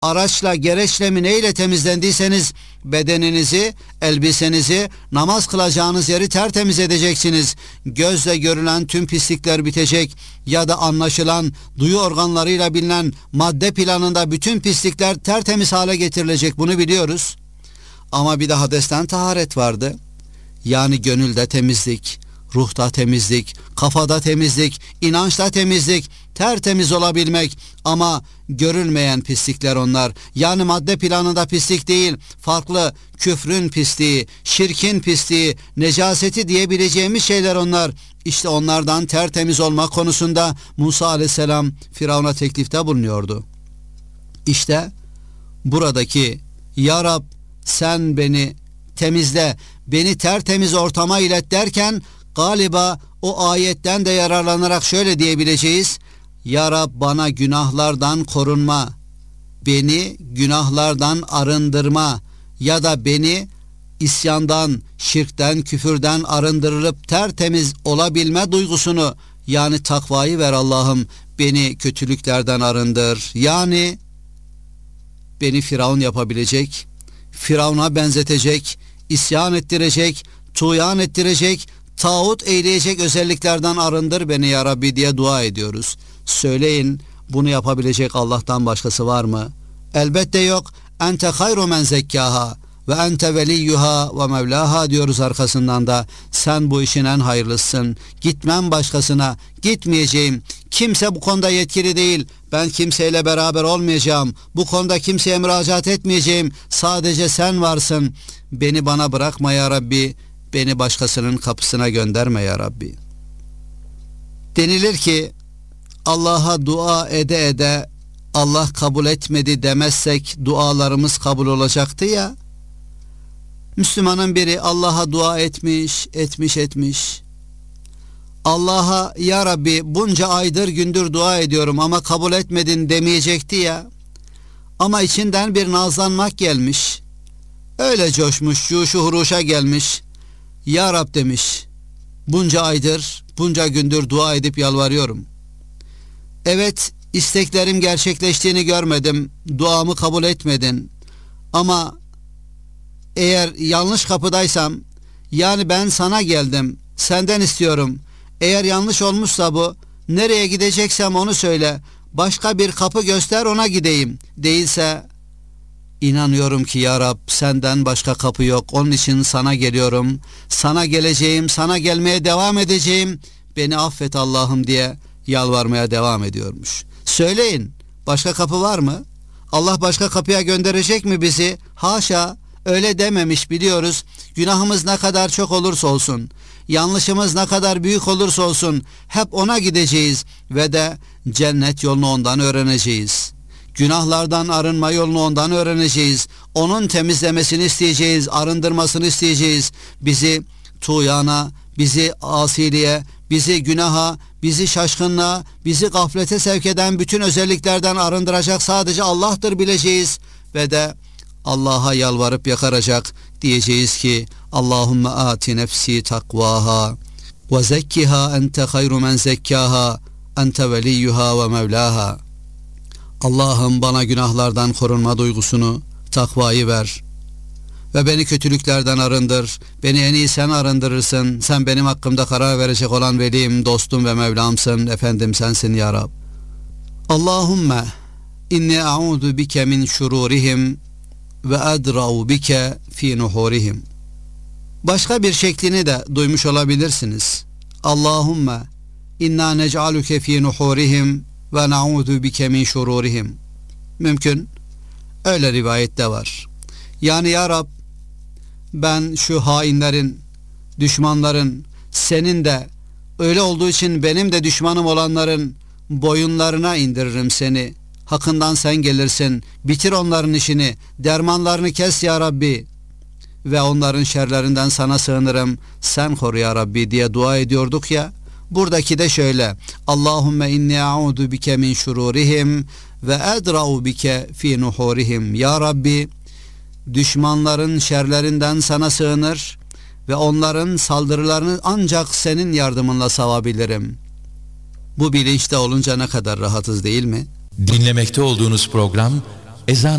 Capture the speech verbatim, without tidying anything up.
araçla, gereçle mi, neyle temizlendiyseniz bedeninizi, elbisenizi, namaz kılacağınız yeri tertemiz edeceksiniz. Gözle görülen tüm pislikler bitecek ya da anlaşılan, duyu organlarıyla bilinen madde planında bütün pislikler tertemiz hale getirilecek, bunu biliyoruz. Ama bir de hadesten taharet vardı. Yani gönülde temizlik, ruhta temizlik, kafada temizlik, inançta temizlik, tertemiz olabilmek. Ama görülmeyen pislikler onlar. Yani madde planında pislik değil, farklı küfrün pisliği, şirkin pisliği, necaseti diyebileceğimiz şeyler onlar. İşte onlardan tertemiz olmak konusunda Musa aleyhisselam Firavun'a teklifte bulunuyordu. İşte buradaki Ya Rab sen beni temizle, beni tertemiz ortama ilet derken galiba o ayetten de yararlanarak şöyle diyebileceğiz: Ya Rab bana günahlardan korunma, beni günahlardan arındırma ya da beni isyandan, şirkten, küfürden arındırılıp tertemiz olabilme duygusunu, yani takvayı ver Allah'ım, beni kötülüklerden arındır. Yani beni Firavun yapabilecek, Firavun'a benzetecek, isyan ettirecek, tuğyan ettirecek, tağut eyleyecek özelliklerden arındır beni ya Rabbi diye dua ediyoruz. Söyleyin, bunu yapabilecek Allah'tan başkası var mı? Elbette yok. Ente hayru men zekkaha ve ente veliyyuha ve mevlaha diyoruz arkasından da. Sen bu işin en hayırlısın. Gitmem başkasına, gitmeyeceğim. Kimse bu konuda yetkili değil. Ben kimseyle beraber olmayacağım. Bu konuda kimseye müracaat etmeyeceğim. Sadece sen varsın. Beni bana bırakma ya Rabbi. Beni başkasının kapısına gönderme ya Rabbi. Denilir ki Allah'a dua ede ede Allah kabul etmedi demezsek dualarımız kabul olacaktı ya. Müslümanın biri Allah'a dua etmiş, etmiş, etmiş. Allah'a ya Rabbi bunca aydır gündür dua ediyorum ama kabul etmedin demeyecekti ya. Ama içinden bir nazlanmak gelmiş. Öyle coşmuş, cuşu huruşa gelmiş. Ya Rab demiş, bunca aydır, bunca gündür dua edip yalvarıyorum. Evet, isteklerim gerçekleştiğini görmedim, duamı kabul etmedin. Ama eğer yanlış kapıdaysam, yani ben sana geldim, senden istiyorum. Eğer yanlış olmuşsa bu, nereye gideceksem onu söyle, başka bir kapı göster ona gideyim. Değilse, İnanıyorum ki ya Rab senden başka kapı yok. Onun için sana geliyorum. Sana geleceğim, sana gelmeye devam edeceğim. Beni affet Allah'ım diye yalvarmaya devam ediyormuş. Söyleyin, başka kapı var mı? Allah başka kapıya gönderecek mi bizi? Haşa, öyle dememiş biliyoruz. Günahımız ne kadar çok olursa olsun, yanlışımız ne kadar büyük olursa olsun hep ona gideceğiz ve de cennet yolunu ondan öğreneceğiz. Günahlardan arınma yolunu ondan öğreneceğiz. Onun temizlemesini isteyeceğiz, arındırmasını isteyeceğiz. Bizi tuğyana, bizi asiliğe, bizi günaha, bizi şaşkınlığa, bizi gaflete sevk eden bütün özelliklerden arındıracak sadece Allah'tır bileceğiz. Ve de Allah'a yalvarıp yakaracak, diyeceğiz ki Allahümme ati nefsi takvaha ve zekkiha ente hayru men zekkaha ente veliyyuha ve mevlaha. Allah'ım bana günahlardan korunma duygusunu, takvayı ver ve beni kötülüklerden arındır. Beni en iyi sen arındırırsın. Sen benim hakkımda karar verecek olan velim, dostum ve Mevlamsın. Efendim sensin ya Rab. Allahümme inni a'udu bike min şururihim ve edra'u bike fi nuhurihim. Başka bir şeklini de duymuş olabilirsiniz. Allahümme inna nec'aluke fi nuhurihim ve na'udu bike min şururihim. Mümkün. Öyle rivayette var. Yani ya Rab ben şu hainlerin, düşmanların, senin de öyle olduğu için benim de düşmanım olanların boyunlarına indiririm seni. Hakkından sen gelirsin. Bitir onların işini. Dermanlarını kes ya Rabbi. Ve onların şerlerinden sana sığınırım. Sen koru ya Rabbi diye dua ediyorduk ya. Buradaki de şöyle. Allahümme inni a'udu bike min şururihim ve edra'u bike fi nuhurihim. Ya Rabbi düşmanların şerlerinden sana sığınır ve onların saldırılarını ancak senin yardımınla savabilirim. Bu bilinçte olunca ne kadar rahatız değil mi? Dinlemekte olduğunuz program Ezan